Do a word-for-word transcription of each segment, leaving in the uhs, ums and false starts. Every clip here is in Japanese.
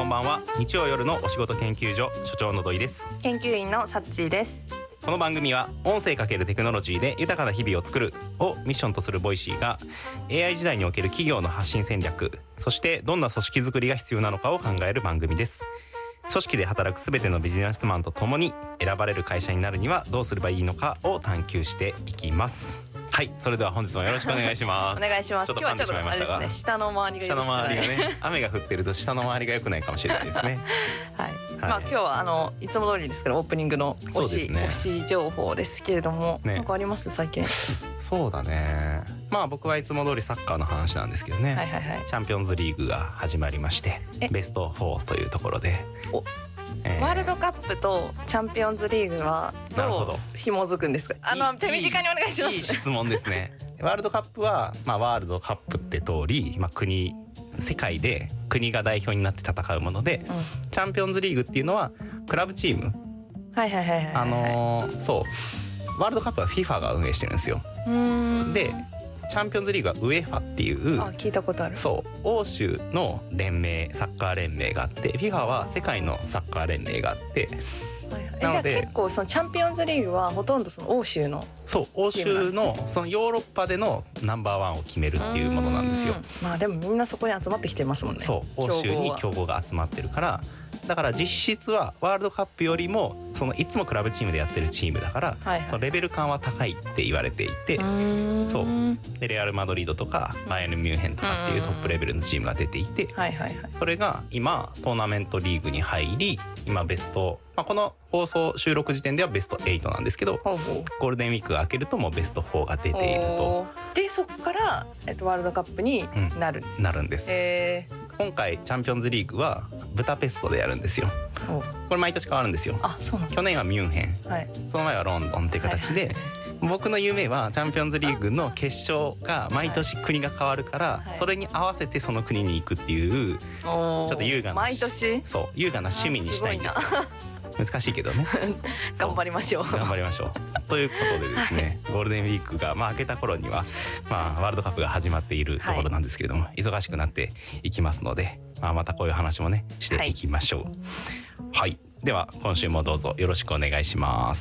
こんばんは。日曜夜のお仕事研究所所長の土井です。 研究員のサッチーです。 この番組は音声×テクノロジーで豊かな日々を作るをミッションとするボイシーが エーアイ 時代における企業の発信戦略、そしてどんな組織づくりが必要なのかを考える番組です。組織で働くすべてのビジネスマンと共に選ばれる会社になるにはどうすればいいのかを探求していきます。はい、それでは本日もよろしくお願いします。 お願いします。今日はちょっとあれですね、下の周りが下のよろしくない。 周りがね、雨が降ってると下の周りが良くないかもしれないですね。 はい、まあ今日はあのいつも通りですけどオープニングの推し、ね、推し情報ですけれども、ね、なんかあります最近？ そうだね。まあ僕はいつも通りサッカーの話なんですけどね。 はいはいはい。 チャンピオンズリーグが始まりまして、ベストフォーというところで。 おえー、ワールドカップとチャンピオンズリーグはどう紐づくんですか？あの手短にお願いします。 いい質問ですね。ワールドカップは、まあ、ワールドカップって通り、まあ、国世界で国が代表になって戦うもので、うん、チャンピオンズリーグっていうのはクラブチーム。 はいはいはいはい、はい、 あのー、そうワールドカップは FIFA が運営してるんですよ。 うーんでチャンピオンズリーグはウエファっていう、 あ、聞いたことある。 そう欧州の連盟サッカー連盟があって FIFA は世界のサッカー連盟があって、 はいはい、じゃあ結構そのチャンピオンズリーグはほとんどその欧州のそう欧州のそのヨーロッパでのナンバーワンを決めるっていうものなんですよ。 まあでもみんなそこに集まってきてますもんね。 そう欧州に強豪が集まってるから、だから実質はワールドカップよりもそのいつもクラブチームでやってるチームだから、はいはい、そのレベル感は高いって言われていて、そうでレアル・マドリードとかバイエルン・ミュンヘンとかっていうトップレベルのチームが出ていて、 はいはいはい、 それが今トーナメントリーグに入り、今ベスト、まあ、この放送収録時点ではベストはちなんですけど、ほうほうゴールデンウィークが明けるともうベストよんが出ていると。 でそこから、えっと、ワールドカップになるんです、 うん、なるんです。 へー。 今回チャンピオンズリーグはブダペストでやるんですよ。これ毎年変わるんですよ。 あ、そうなんだ。 去年はミュンヘン、はい、その前はロンドンっていう形で、はいはいはい、僕の夢はチャンピオンズリーグの決勝が毎年国が変わるから、はい、それに合わせてその国に行くっていうちょっと優雅な毎年そう優雅な趣味にしたいんですよ。難しいけどね頑張りましょう頑張りましょうということでですね、ゴールデンウィークが、まあ、明けた頃には、まあ、ワールドカップが始まっているところなんですけれども、はい、忙しくなっていきますので、まあ、またこういう話もねしていきましょう。はい、はい、では今週もどうぞよろしくお願いします。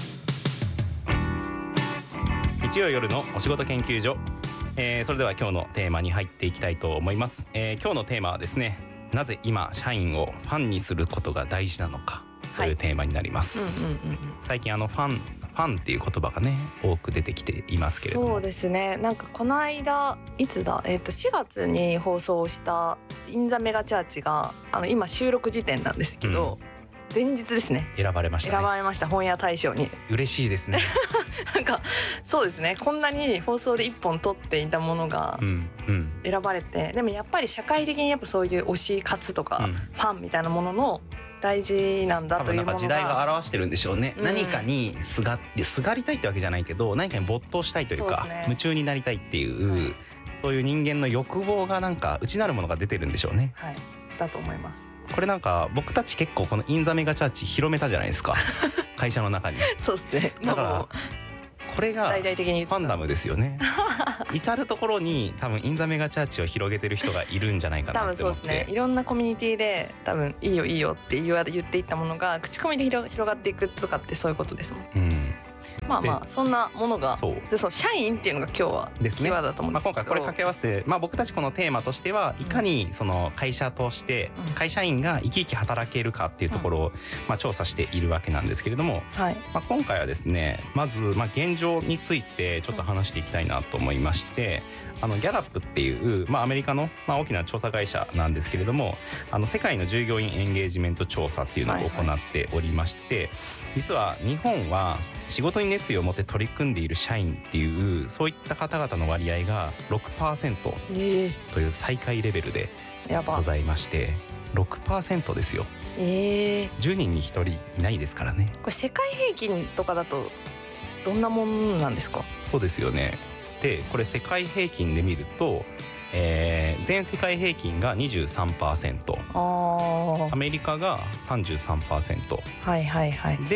日曜夜のお仕事研究所、えー、それでは今日のテーマに入っていきたいと思います。えー、今日のテーマはですね、なぜ今社員をファンにすることが大事なのかというテーマになります。最近あのファンファンっていう言葉がね多く出てきていますけれども、 そうですね。なんかこの間いつだ、えー、としがつに放送したインザメガチャーチがあの今収録時点なんですけど、うん、前日ですね選ばれましたね。 選ばれました、本屋大賞に。 嬉しいですねなんかそうですね、こんなに放送でいっぽん撮っていたものが選ばれて、うんうん、でもやっぱり社会的にやっぱそういう推し活とか、うん、ファンみたいなものの大事なんだというものが、多分なんか時代が表してるんでしょうね、うん、何かにすがすがりたいってわけじゃないけど、何かに没頭したいというか、ね、夢中になりたいっていう、はい、そういう人間の欲望がなんか内なるものが出てるんでしょうね。 はい、だと思います。 これなんか僕たち結構このインザメガチャーチ広めたじゃないですか会社の中に。 そうですね。 だからこれがファンダムですよね至る所に多分インザメガチャーチを広げてる人がいるんじゃないかなって思って。 多分そうですね。いろんなコミュニティで多分いいよいいよって言わ言っていったものが口コミで広がっていくとかってそういうことですもん。うん、まあまあそんなものがそうで、そう社員っていうのが今日はキーワードだと思うんですけど、 まあ、今回これ掛け合わせて、まあ、僕たちこのテーマとしてはいかにその会社として会社員が生き生き働けるかっていうところをまあ調査しているわけなんですけれども、はい、まあ今回はですね、まずまあ現状についてちょっと話していきたいなと思いまして、あのギャラップっていう、まあ、アメリカの、まあ、大きな調査会社なんですけれども、あの世界の従業員エンゲージメント調査っていうのを行っておりまして、はいはい、実は日本は仕事に熱意を持って取り組んでいる社員っていうそういった方々の割合が ろくパーセント という最下位レベルでございまして、ろくパーセント ですよ。えー、じゅうにんにひとりいないですからね。 これ世界平均とかだとどんなもんなんですか？ そうですよね。でこれ世界平均で見ると、えー、全世界平均が にじゅうさんパーセント、 アメリカが さんじゅうさんパーセント、 はいはいはい、 で